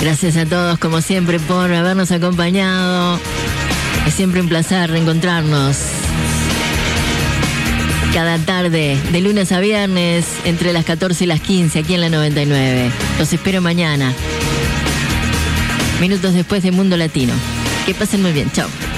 Gracias a todos, como siempre, por habernos acompañado. Es siempre un placer reencontrarnos cada tarde, de lunes a viernes, entre las 14 y las 15, aquí en la 99. Los espero mañana, minutos después de Mundo Latino. Que pasen muy bien, chao.